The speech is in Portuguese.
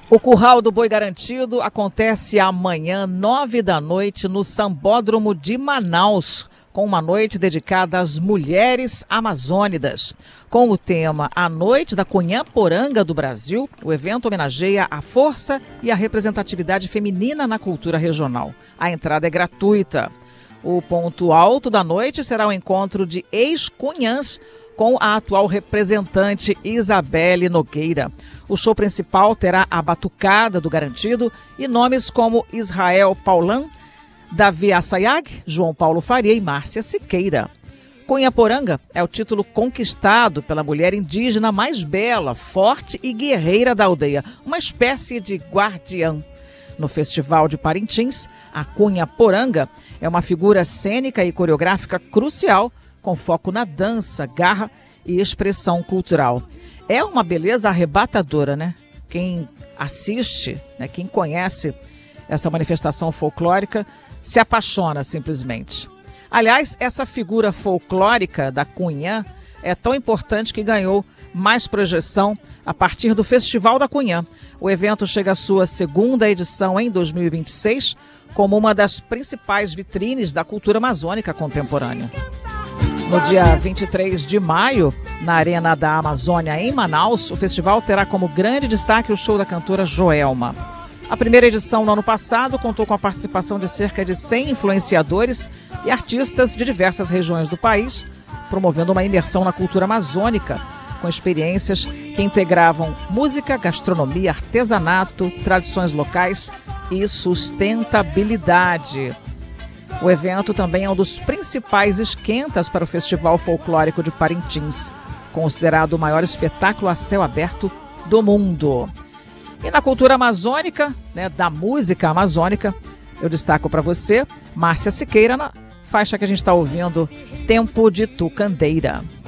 O Curral do Boi Garantido acontece amanhã, 9 da noite, no Sambódromo de Manaus, com uma noite dedicada às mulheres amazônidas. Com o tema A Noite da Cunhaporanga do Brasil, o evento homenageia a força e a representatividade feminina na cultura regional. A entrada é gratuita. O ponto alto da noite será o encontro de ex-cunhãs com a atual representante Isabelle Nogueira. O show principal terá a Batucada do Garantido e nomes como Israel Paulan, Davi Assayag, João Paulo Faria e Márcia Siqueira. Cunhaporanga é o título conquistado pela mulher indígena mais bela, forte e guerreira da aldeia, uma espécie de guardiã. No Festival de Parintins, a Cunhaporanga é uma figura cênica e coreográfica crucial, com foco na dança, garra e expressão cultural. É uma beleza arrebatadora, né? Quem assiste, né, quem conhece essa manifestação folclórica, se apaixona simplesmente. Aliás, essa figura folclórica da Cunhã é tão importante que ganhou mais projeção a partir do Festival da Cunhã. O evento chega à sua segunda edição em 2026, como uma das principais vitrines da cultura amazônica contemporânea. No dia 23 de maio, na Arena da Amazônia, em Manaus, o festival terá como grande destaque o show da cantora Joelma. A primeira edição, no ano passado, contou com a participação de cerca de 100 influenciadores e artistas de diversas regiões do país, promovendo uma imersão na cultura amazônica, com experiências que integravam música, gastronomia, artesanato, tradições locais e sustentabilidade. O evento também é um dos principais esquentas para o Festival Folclórico de Parintins, considerado o maior espetáculo a céu aberto do mundo. E na cultura amazônica, né, da música amazônica, eu destaco para você Márcia Siqueira na faixa que a gente está ouvindo, Tempo de Tucandeira.